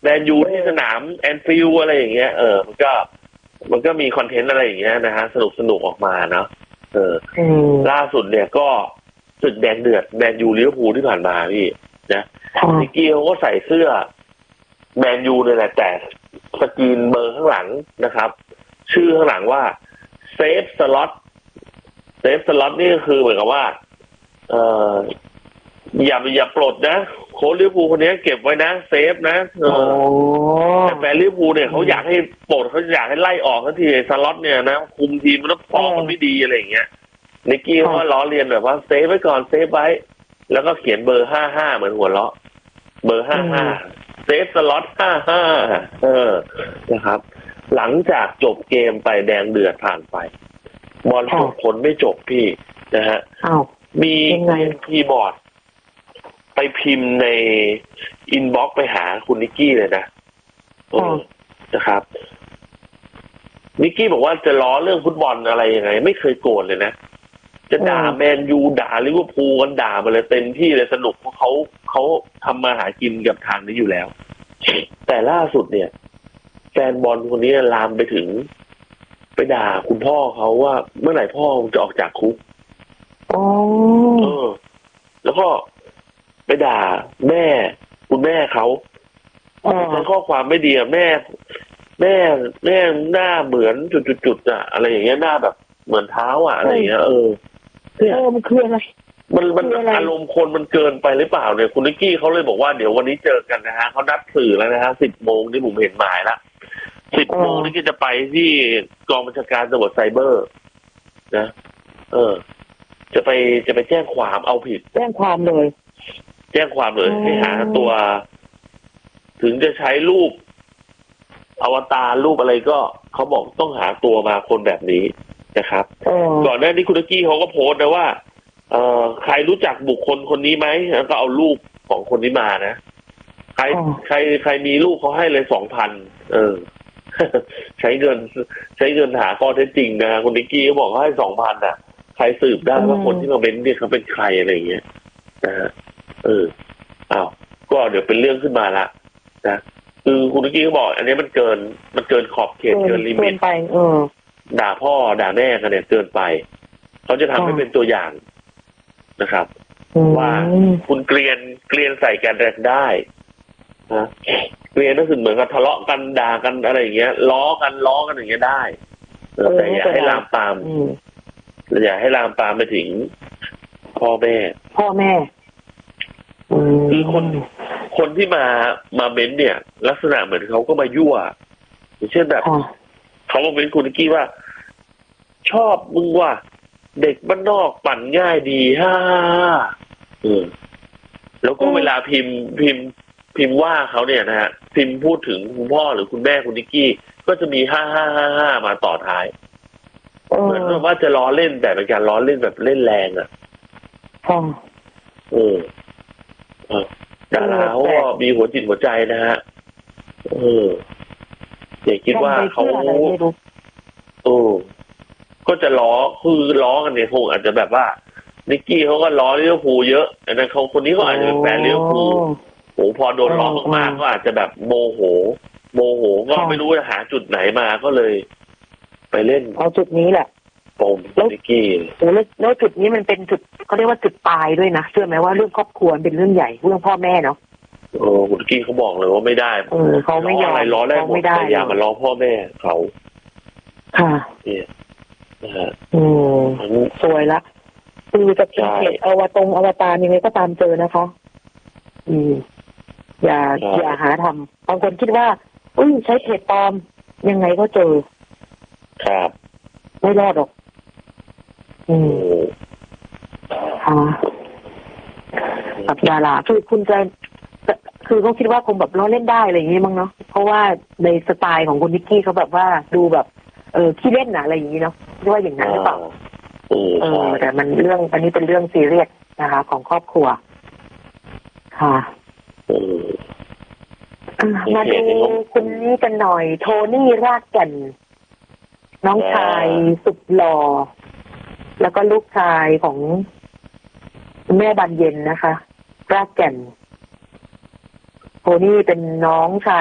แมนยูที่สนามแอนฟิลด์อะไรอย่างเงี้ยมันก็มีคอนเทนต์อะไรอย่างเงี้ยนะฮะสนุกออกมาเนาะล่าสุดเนี่ยก็ศึกแดงเดือดแมนยูลิเวอร์พูลที่ผ่านมาพี่นะนิกกี้เขาก็ใส่เสื้อแมนยูเนี่ยแหละแต่สกรีนเบอร์ข้างหลังนะครับชื่อข้างหลังว่าเซฟสล็อตนี่ก็คือเหมือนกับว่าอย่าปลดนะโค้ชลิเวอร์พูลคนนี้เก็บไว้นะเซฟนะแต่แฟนลิเวอร์พูลเนี่ยเขาอยากให้ปลดเขาอยากให้ไล่ออกทันทีสล็อตเนี่ยนะคุมทีมมันฟอร์มมันไม่ดีอะไรอย่างเงี้ยนิกกี้เขาล้อเลียนแบบว่าเซฟไว้ก่อนเซฟไว้แล้วก็เขียนเบอร์55เหมือนหัวเราะเบอร์55เซฟสล็อต55นะครับหลังจากจบเกมไปแดงเดือดผ่านไปบอลจบผลไม่จบพี่นะฮะมีคีย์บอร์ดไปพิมพ์ในอินบ็อกซ์ไปหาคุณนิกกี้เลยนะนะครับนิกกี้บอกว่าจะล้อเรื่องฟุตบอลอะไรยังไงไม่เคยโกรธเลยนะจะด่าแมนยูด่าลิเวอร์พูลกันด่ามาเลยเต็มที่เลยสนุกเพราะเขาทำมาหากินกับทางนี้อยู่แล้วแต่ล่าสุดเนี่ยแฟนบอลคนนี้ลามไปถึงไปด่าคุณพ่อเขาว่าเมื่อไหร่พ่อจะออกจากคุกแล้วก็ไปด่าคุณแม่เขาใช้ข้อความไม่ดีแม่หน้าเหมือนจุดๆอะอะไรอย่างเงี้ยหน้าแบบเหมือนเท้าอะอะไรอย่างเงี้ยมันคืออะไรมันอารมณ์คนมันเกินไปหรือเปล่าเนี่ยคุณนิกกี้เขาเลยบอกว่าเดี๋ยววันนี้เจอกันนะฮะเขานัดสื่อแล้วนะฮะ 10 โมงที่ผมเห็นหมายละ10 โมงนี่ก็จะไปที่กองบัญชาการตำรวจไซเบอร์นะจะไปแจ้งความเอาผิดแจ้งความเลยให้หาตัวถึงจะใช้รูปอวตารรูปอะไรก็เขาบอกต้องหาตัวมาคนแบบนี้นะครับก่อนหน้านี้คุณนิกกี้เขาก็โพสต์นะว่าใครรู้จักบุคคลคนนี้ไหมแล้วก็เอารูปของคนนี้มานะใครมีรูปเขาให้เลย 2,000 ใช้เงินหาข้อเท็จจริงนะคุณนิกกี้เขาบอกให้ 2,000 น่ะใครสืบได้ว่าคนที่มาเม้นเนี่ยเขาเป็นใครอะไรอย่างเงี้ยนะฮะก็เดี๋ยวเป็นเรื่องขึ้นมาละนะคือคุณนิกกี้เขาบอกอันนี้มันเกินขอบเขตเกินลิมิตไปด่าพ่อด่าแม่กันเนี่ยเกินไปเขาจะทำให้เป็นตัวอย่างนะครับว่าคุณเกลียนใส่กันได้นะเกลียนก็คือเหมือนกับทะเลาะกันด่ากันอะไรอย่างเงี้ยล้อกันอย่างเงี้ยได้แต่อย่าให้ลามปามอย่าให้ลามปามไปถึงพ่อแม่คือคนที่มาเม้นเนี่ยลักษณะเหมือนเขาก็มายั่วอย่างเช่นแบบเขามาเม้นคุณนิกกี้ว่าชอบมึงว่ะเด็กบ้านนอกปั่นง่ายดีแล้วก็เวลาพิมพ์ว่าเขาเนี่ยนะฮะพิมพ์พูดถึงคุณพ่อหรือคุณแม่คุณนิกกี้ก็จะมี55มาต่อท้ายเหมือนว่าจะล้อเล่นแต่เป็นการล้อเล่นแบบเล่นแรงอ่ะดาราเขาก็มีหัวจิตหัวใจนะฮะอย่าคิดว่าเขาก็จะล้อกันเนี่ยคงอาจจะแบบว่านิกกี้เขาก็ล้อลิเวอร์พูลเยอะแต่นั้นเขาคนนี้ก็อาจจะเป็นแฟนลิเวอร์พูลพอโดนล้อมากๆก็อาจจะแบบโมโหก็ไม่รู้จะหาจุดไหนมาก็เลยไปเล่นเอาจุดนี้แหละปมนิกกี้แล้วจุดนี้มันเป็นจุดเขาเรียกว่าจุดตายด้วยนะเชื่อไหมว่าเรื่องครอบครัวเป็นเรื่องใหญ่เรื่องพ่อแม่เนาะคุณนิกกี้เขาบอกเลยว่าไม่ได้เขาไม่ยอมอะไรล้อได้หมดแต่อย่ามาล้อพ่อแม่เขาค่ะสวยละคือจะเป็นเพจอวตารยังไงก็ตามเจอนะคะอย่าหาทำบางคนคิดว่าใช้เพจปลอมยังไงก็เจอครับไม่รอดหรอกกับดาราคือคุณจะคือเขาคิดว่าคงแบบล้อเล่นได้อะไรอย่างงี้มั้งเนาะเพราะว่าในสไตล์ของคุณนิกกี้เขาแบบว่าดูแบบขี้เล่นนะอะไรอย่างงี้เนาะคิดว่าอย่างนั้นหรือเปล่าแต่มันเรื่องอันนี้เป็นเรื่องซีเรียสนะคะของครอบครัวค่ะมาดูคุณนี่กันหน่อยโทนี่รากแก่นน้องชายสุดหล่อแล้วก็ลูกชายของแม่บานเย็นนะคะรากแก่นโทนี่เป็นน้องชาย